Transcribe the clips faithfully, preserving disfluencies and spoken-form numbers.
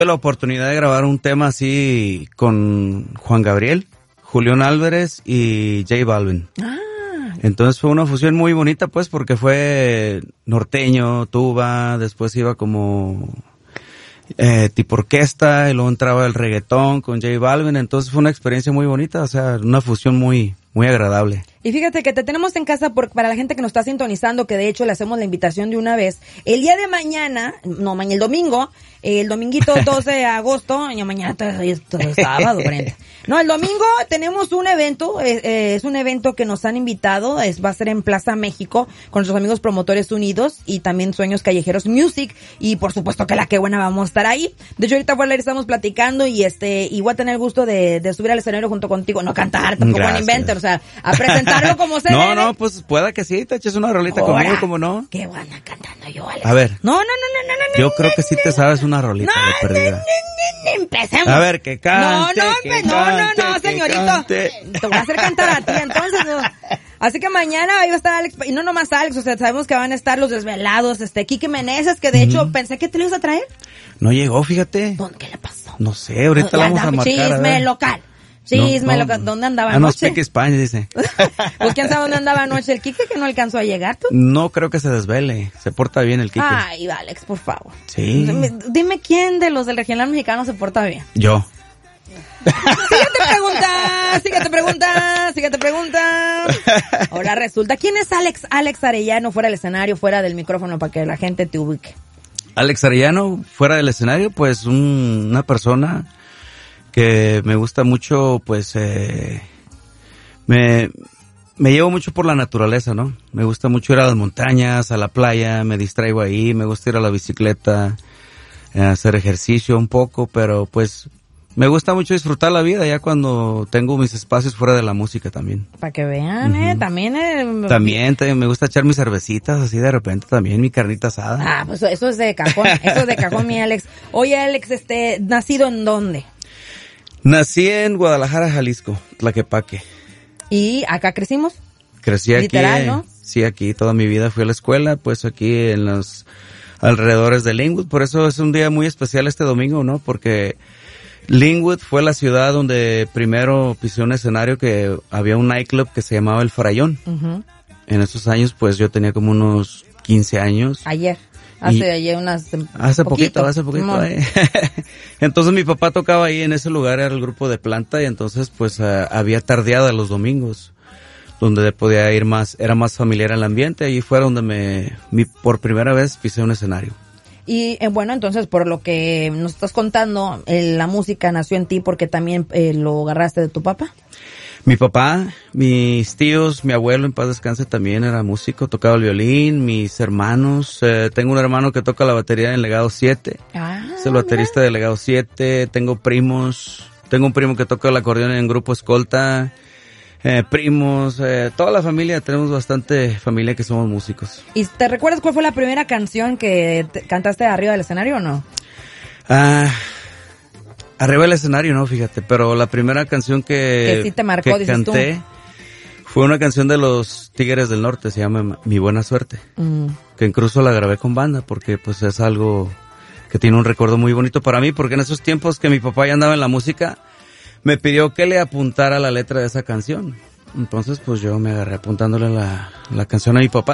la oportunidad de grabar un tema así con Juan Gabriel, Julián Álvarez y J Balvin. Ah. Entonces fue una fusión muy bonita, pues, porque fue norteño, tuba, después iba como eh, tipo orquesta, y luego entraba el reggaetón con J Balvin, entonces fue una experiencia muy bonita, o sea, una fusión muy, muy agradable. Y fíjate que te tenemos en casa por, para la gente que nos está sintonizando, que de hecho le hacemos la invitación de una vez. El día de mañana, no, mañana el domingo, el dominguito doce de agosto, ya mañana es sábado, Brenda. No, el domingo tenemos un evento, eh, eh, es un evento que nos han invitado, es, va a ser en Plaza México, con nuestros amigos Promotores Unidos y también Sueños Callejeros Music, y por supuesto que la que buena vamos a estar ahí. De hecho, ahorita fuera estamos platicando y este, y voy a tener el gusto de, de subir al escenario junto contigo, no cantar, tampoco en Inventor, o sea, a presentarlo como se No, debe. no, pues pueda que sí, te eches una rolita Ahora, conmigo, ¿cómo no? qué buena cantando yo, Alex. A ver. No, no, no, no, no, no. Yo no, creo no, que sí no, te sabes una rolita no, de perdida. No, no, no, no, empecemos. A ver, que cante, No, no, que pues, no, cante, no, no, que señorito. cante. Te voy a hacer cantar a ti, entonces. No. Así que mañana ahí va a estar Alex, y no nomás Alex, o sea, sabemos que van a estar los desvelados, este, Quique Meneses, que de hecho Ujú. pensé que te lo ibas a traer. No llegó, fíjate. ¿Dónde? ¿Qué le pasó? No sé, ahorita la vamos a marcar. a Chisme ver. local. Chisme No, no. local. ¿Dónde andaba Ah, no, anoche? speak Spanish, dice. Pues quién sabe dónde andaba anoche el Quique, que no alcanzó a llegar, ¿tú? No creo que se desvele. Se porta bien el Quique. Ay, Alex, por favor. Sí. Dime, dime quién de los del regional mexicano se porta bien. Yo. Siguiente pregunta, siguiente pregunta, siguiente pregunta. Ahora resulta, ¿quién es Alex, Alex Arellano fuera del escenario, fuera del micrófono, para que la gente te ubique? Alex Arellano, fuera del escenario, pues un- una persona que me gusta mucho, pues eh, me, me llevo mucho por la naturaleza, ¿no? Me gusta mucho ir a las montañas, a la playa, me distraigo ahí, me gusta ir a la bicicleta, eh, hacer ejercicio un poco, pero pues me gusta mucho disfrutar la vida ya cuando tengo mis espacios fuera de la música también. Para que vean, eh, también. Eh, También te- me gusta echar mis cervecitas así de repente también, mi carnita asada. Ah, pues eso es de cajón, eso es de cajón, mi Alex. Oye, Alex, este, ¿nacido en dónde? Nací en Guadalajara, Jalisco, Tlaquepaque. Y acá crecimos. Crecí aquí, Literal, eh, ¿no? sí, aquí toda mi vida fui a la escuela, pues aquí en los alrededores de Linwood, por eso es un día muy especial este domingo, ¿no? Porque Linwood fue la ciudad donde primero pisé un escenario que había un nightclub que se llamaba El Farallón. Uh-huh. En esos años, pues yo tenía como unos quince años. Ayer. Hace Y- ayer unas... Hace poquito, hace poquito. Simón. eh. Entonces mi papá tocaba ahí en ese lugar, era el grupo de Planta, y entonces pues eh, había tardeada los domingos, donde podía ir más, era más familiar el ambiente, y fue donde me, mi, por primera vez pisé un escenario. Y eh, bueno, entonces por lo que nos estás contando, eh, la música nació en ti porque también eh, lo agarraste de tu papá. Mi papá, mis tíos, mi abuelo en paz descanse también era músico, tocaba el violín, mis hermanos, eh, tengo un hermano que toca la batería en Legado siete, Ah, es el baterista de Legado siete, tengo primos, tengo un primo que toca el acordeón en Grupo Escolta, eh, primos, eh, toda la familia, tenemos bastante familia que somos músicos. ¿Y te recuerdas cuál fue la primera canción que te- cantaste arriba del escenario o no? Ah, arriba del escenario no, fíjate, pero la primera canción que, Que sí te marcó, que dices tú. canté fue una canción de los Tigres del Norte, se llama Mi Buena Suerte, Mm. que incluso la grabé con banda porque pues es algo que tiene un recuerdo muy bonito para mí, porque en esos tiempos que mi papá ya andaba en la música, me pidió que le apuntara la letra de esa canción. Entonces pues yo me agarré apuntándole la, la canción a mi papá.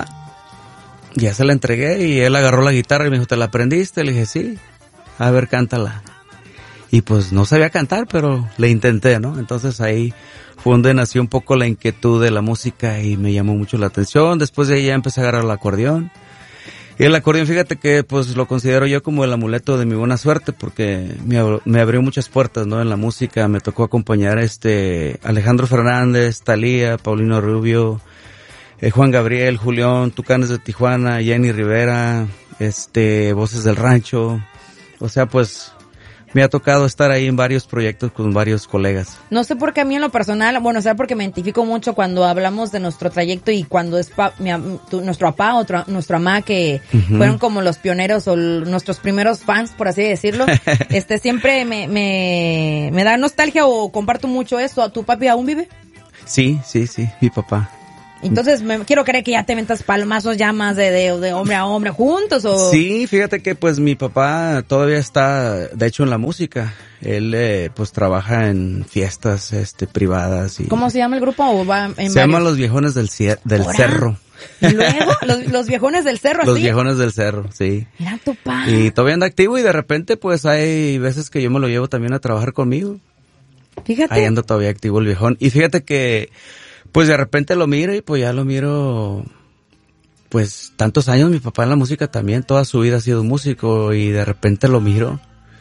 Ya se la entregué y él agarró la guitarra y me dijo, ¿te la aprendiste? Le dije, sí. A ver, cántala. Y pues no sabía cantar, pero le intenté, ¿no? Entonces ahí fue donde nació un poco la inquietud de la música y me llamó mucho la atención. Después de ahí ya empecé a agarrar el acordeón. Y el acordeón, fíjate que pues lo considero yo como el amuleto de mi buena suerte, porque me, ab- me abrió muchas puertas, ¿no? En la música me tocó acompañar a este Alejandro Fernández, Thalía, Paulino Rubio, eh, Juan Gabriel, Julián, Tucanes de Tijuana, Jenny Rivera, este, Voces del Rancho. O sea, pues me ha tocado estar ahí en varios proyectos con varios colegas. No sé por qué a mí en lo personal, bueno, o sea, porque me identifico mucho cuando hablamos de nuestro trayecto y cuando es pa, mi, am- tu- nuestro papá o tra- nuestra mamá que Ujú. fueron como los pioneros o l- nuestros primeros fans, por así decirlo. este siempre me, me, me da nostalgia o comparto mucho eso. ¿Tu papi aún vive? Sí, sí, sí, mi papá. Entonces, me quiero creer que ya te metas palmazos ya más de, de, de hombre a hombre juntos, ¿o? Sí, fíjate que pues mi papá todavía está, de hecho, en la música. Él, eh, pues, trabaja en fiestas, este, privadas y... ¿Cómo se llama el grupo? ¿O va en se varios? llama Los Viejones del, Cier- del Cerro. ¿Y luego? ¿Los, los Viejones del Cerro, así? Los Viejones del Cerro, sí. Mira tu pa. Y todavía anda activo y de repente, pues, hay veces que yo me lo llevo también a trabajar conmigo. Fíjate. Ahí anda todavía activo el viejón. Y fíjate que, pues, de repente lo miro y pues ya lo miro... Pues, tantos años mi papá en la música también, toda su vida ha sido músico y de repente lo miro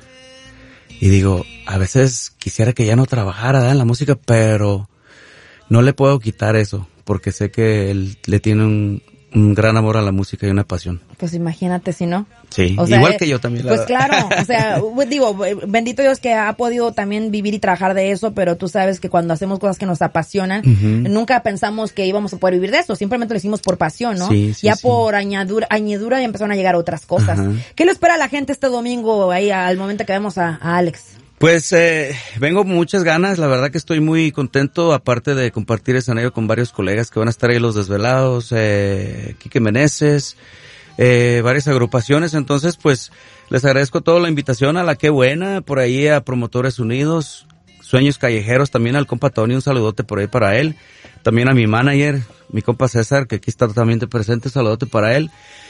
y digo, a veces quisiera que ya no trabajara, ¿verdad?, en la música, pero no le puedo quitar eso, porque sé que él le tiene un, un gran amor a la música y una pasión. Pues imagínate si no. Sí, o sea, igual eh, que yo también. Pues claro, o sea, digo, bendito Dios que ha podido también vivir y trabajar de eso, pero tú sabes que cuando hacemos cosas que nos apasionan, uh-huh. nunca pensamos que íbamos a poder vivir de eso, simplemente lo hicimos por pasión, ¿no? Sí, sí, ya sí. por añadura, añadidura ya empezaron a llegar otras cosas. Uh-huh. ¿Qué le espera a la gente este domingo ahí al momento que vemos a, a Alex? Pues eh, vengo con muchas ganas, la verdad que estoy muy contento, aparte de compartir escenario con varios colegas que van a estar ahí, Los Desvelados, eh, Quique Meneses, eh, varias agrupaciones, entonces pues les agradezco toda la invitación a la Qué Buena, por ahí a Promotores Unidos, Sueños Callejeros, también al compa Tony, un saludote por ahí para él, también a mi manager, mi compa César, que aquí está totalmente presente, un saludote para él.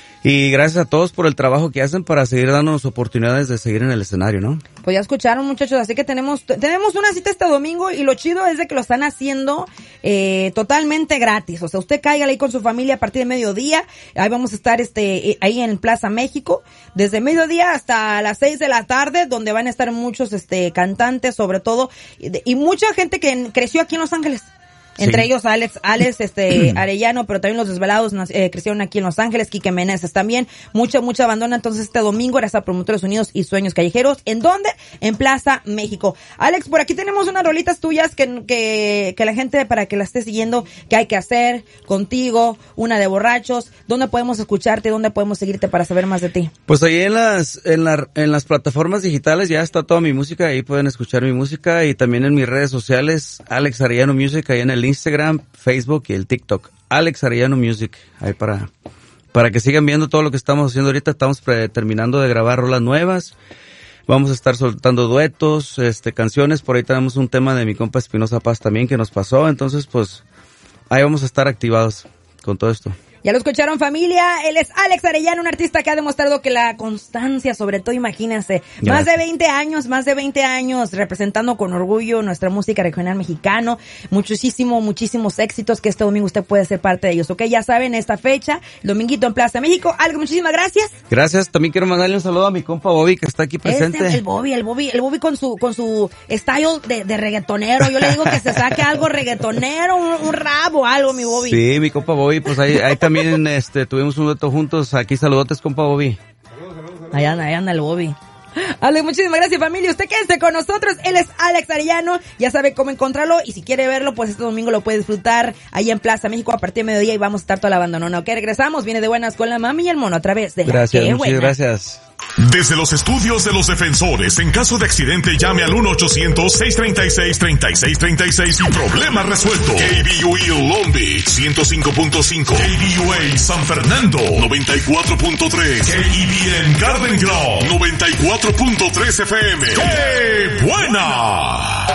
Y gracias a todos por el trabajo que hacen para seguir dándonos oportunidades de seguir en el escenario, ¿no? Pues ya escucharon, muchachos, así que tenemos tenemos una cita este domingo y lo chido es de que lo están haciendo eh, totalmente gratis. O sea, usted cáigale ahí con su familia a partir de mediodía. Ahí vamos a estar este ahí en Plaza México desde mediodía hasta las seis de la tarde, donde van a estar muchos este cantantes, sobre todo, y, y mucha gente que creció aquí en Los Ángeles. Entre sí. ellos Alex, Alex, este, Arellano, pero también Los Desvelados eh, crecieron aquí en Los Ángeles, Quique Meneses también, mucha, mucha abandona, entonces este domingo gracias a Promotores Unidos y Sueños Callejeros, ¿en dónde? En Plaza México. Alex, por aquí tenemos unas rolitas tuyas que, que, que la gente, para que la esté siguiendo, que hay que hacer contigo, una de Borrachos, ¿dónde podemos escucharte, dónde podemos seguirte para saber más de ti? Pues ahí en las, en la, en las plataformas digitales ya está toda mi música, ahí pueden escuchar mi música y también en mis redes sociales, Alex Arellano Music, ahí en el Instagram, Facebook y el TikTok. Alex Arellano Music, ahí para, para que sigan viendo todo lo que estamos haciendo ahorita. Estamos pre- terminando de grabar rolas nuevas. Vamos a estar soltando duetos, este, canciones. Por ahí tenemos un tema de mi compa Espinosa Paz también que nos pasó. Entonces, pues, ahí vamos a estar activados con todo esto. Ya lo escucharon, familia, él es Alex Arellano, un artista que ha demostrado que la constancia, sobre todo, imagínense, Gracias. más de veinte años, más de veinte años representando con orgullo nuestra música regional mexicano, muchísimo, muchísimos éxitos que este domingo usted puede ser parte de ellos, ¿ok? Ya saben, esta fecha, el dominguito en Plaza México. Alex, muchísimas gracias. Gracias, también quiero mandarle un saludo a mi compa Bobby que está aquí presente. Este, el Bobby, el Bobby, el Bobby con su, con su style de, de reggaetonero, yo le digo que se saque algo reggaetonero, un, un rabo, algo, mi Bobby. Sí, mi compa Bobby, pues ahí, ahí también este tuvimos un dueto juntos. Aquí saludotes, compa Bobby. Ahí anda, ahí anda el Bobby. Alex, muchísimas gracias, familia. Usted quédese con nosotros. Él es Alex Arellano. Ya sabe cómo encontrarlo. Y si quiere verlo, pues este domingo lo puede disfrutar ahí en Plaza México a partir de mediodía. Y vamos a estar toda la abandonona. Ok, regresamos. Viene de buenas con la mami y el mono a través de la Gracias, Qué muchas Buena. gracias. Desde los estudios de los defensores, en caso de accidente, llame al uno ochocientos, seiscientos treinta y seis, treinta y seis treinta y seis y problema resuelto. K B U A Long Beach, ciento cinco punto cinco. K B U A San Fernando, noventa y cuatro punto tres. K E B N Garden Grove, noventa y cuatro punto tres F M. ¡Qué buena!